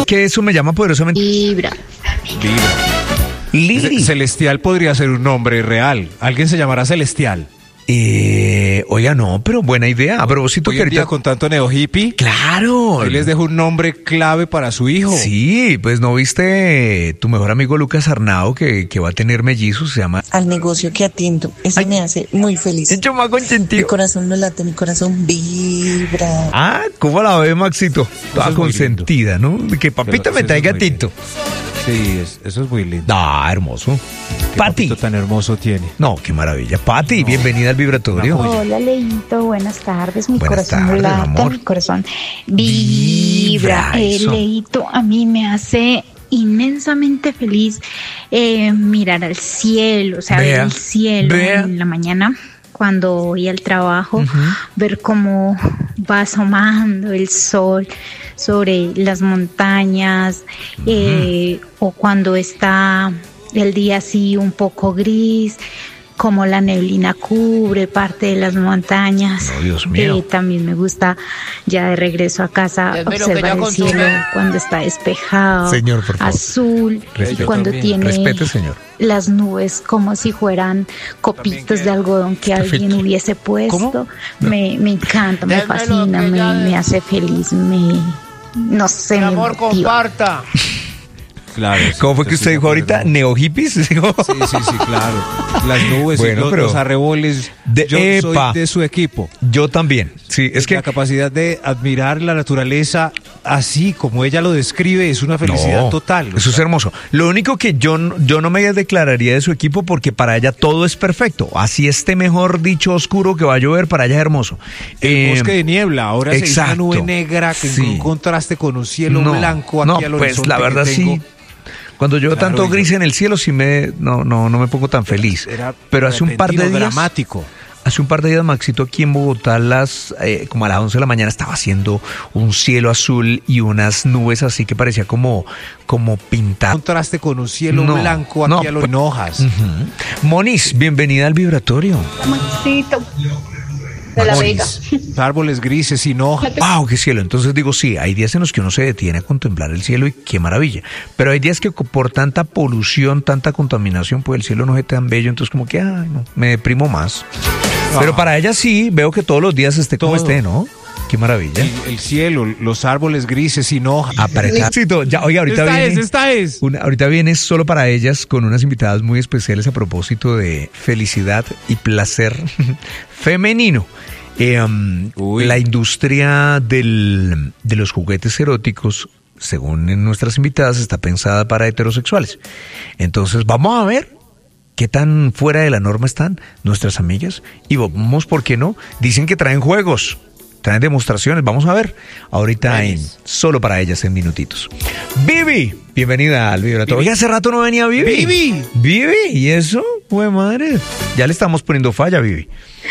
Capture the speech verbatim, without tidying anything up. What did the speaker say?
que eso me llama poderosamente. Vibra. Vibra. Lili. Celestial podría ser un nombre real. Alguien se llamará Celestial. Eh, oiga, no, pero buena idea. A propósito Hoy que en día ahorita... con tanto neo hippie, Claro. ahí les dejo un nombre clave para su hijo. Sí, pues no viste tu mejor amigo Lucas Arnao que, que va a tener mellizos, se llama... Al negocio que atiendo. Eso Ay. me hace muy feliz. Hecho más Mi consentido. corazón no late, mi corazón vibra. Ah, ¿cómo la ve, Maxito? Toda es muy consentida, ¿no? Que papita Pero me eso traiga es muy Tito. Sí, es- eso es muy lindo. Ah, hermoso. Qué Pati. papito tan hermoso tiene. No, qué maravilla. Pati, bienvenida al vibratorio. Una joya. Hola, Leito, buenas tardes. Mi Buenas corazón tardes, late, amor. mi corazón Vibra, vibra. Eh, eso. Leito, a mí me hace inmensamente feliz eh, mirar al cielo, o sea, Vea, ver el cielo vea. en la mañana cuando voy al trabajo, Ujú. ver cómo va asomando el sol sobre las montañas, eh, o cuando está el día así un poco gris, como la neblina cubre parte de las montañas. Oh, Dios mío. Eh, también me gusta ya de regreso a casa Dios mío, que observar ya el consume. cielo cuando está despejado, Señor, por favor. azul, Respete. y cuando Yo tiene Respete, señor. las nubes como si fueran copitos de algodón que alguien Perfecto. hubiese puesto. ¿Cómo? Me, me encanta, me Démelo, fascina, que me, ya- me hace feliz, me... No sé, Mi me amor, motiva. comparta. Claro. sí, ¿Cómo fue que sí, usted sí, dijo ahorita? no. ¿Neo hippies? Sí, sí, sí, claro. Las nubes, Bueno, y los, pero- los arreboles. De- Yo epa. soy de su equipo. Yo también. Sí, es que... La capacidad de admirar la naturaleza así como ella lo describe es una felicidad No, total. Eso es hermoso. Lo único que yo, n- yo no me declararía de su equipo porque para ella todo es perfecto. Así esté, mejor dicho, oscuro que va a llover, para ella es hermoso. El Eh, bosque de niebla, ahora se hizo una exacto. nube negra que Sí. en contraste con un cielo no, blanco aquí no, al pues horizonte la que verdad tengo. sí. Cuando yo veo Claro, tanto y gris yo- en el cielo, sí me, no, no, no me pongo tan feliz. Era Pero hace un par de repentino, días, dramático. hace un par de días, Maxito, aquí en Bogotá, las, eh, como a las once de la mañana, estaba haciendo un cielo azul y unas nubes así que parecía como, como pintadas. Contraste con un cielo No, blanco aquí no, a lo pues- en hojas. Ujú. Moniz, bienvenida al vibratorio. Maxito de la Vega. Los árboles grises sin hojas. ¡Wow! ¡Qué cielo! Entonces digo, sí, hay días en los que uno se detiene a contemplar el cielo y qué maravilla. Pero hay días que co- por tanta polución, tanta contaminación, pues el cielo no es tan bello, entonces como que, ay, no, me deprimo más. Pero para ella sí, veo que todos los días esté como Todo. esté, ¿no? ¡Qué maravilla! El, el cielo, los árboles grises sin hojas. Apretadito. Ya, oiga, ahorita esta viene... es, esta es. Una- ahorita viene solo para ellas con unas invitadas muy especiales a propósito de felicidad y placer femenino. Eh, um, Uy. la industria del, de los juguetes eróticos, según en nuestras invitadas, está pensada para heterosexuales. Entonces, vamos a ver qué tan fuera de la norma están nuestras amigas. Y vamos, ¿por qué no? Dicen que traen juegos. Traen demostraciones, vamos a ver. Ahorita en Solo para ellas en minutitos. Vivi, bienvenida al vibratorio. Oye, hace rato no venía Vivi. Vivi. Vivi, ¿y eso? Pues madre. Ya le estamos poniendo falla, Vivi.